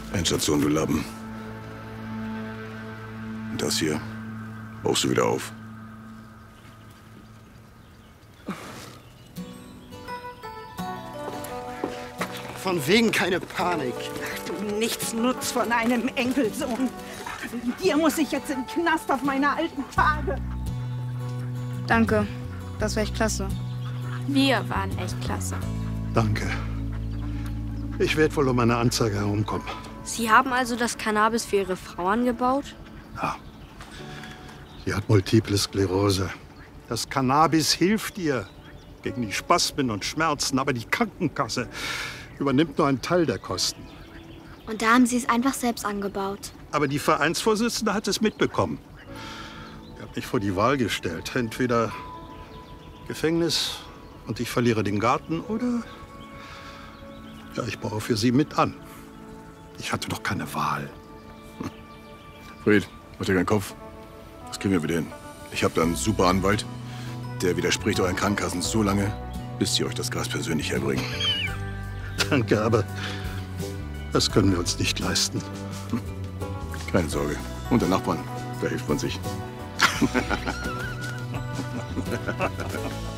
Endstation, du Lappen. Und das hier baust du wieder auf. Von wegen keine Panik. Ach, du Nichtsnutz von einem Enkelsohn. Dir muss ich jetzt in den Knast auf meine alten Tage. Danke. Das war echt klasse. Wir waren echt klasse. Danke. Ich werde wohl um eine Anzeige herumkommen. Sie haben also das Cannabis für Ihre Frau angebaut? Ja. Sie hat Multiple Sklerose. Das Cannabis hilft ihr gegen die Spasmen und Schmerzen, aber die Krankenkasse übernimmt nur einen Teil der Kosten. Und da haben Sie es einfach selbst angebaut. Aber die Vereinsvorsitzende hat es mitbekommen. Sie hat mich vor die Wahl gestellt. Entweder Gefängnis und ich verliere den Garten oder ja, ich baue für sie mit an. Ich hatte doch keine Wahl. Fred, mach dir keinen Kopf. Das kriegen wir wieder hin. Ich habe da einen super Anwalt. Der widerspricht euren Krankenkassen so lange, bis sie euch das Gras persönlich herbringen. Danke, aber das können wir uns nicht leisten. Keine Sorge. Unter Nachbarn, da hilft man sich.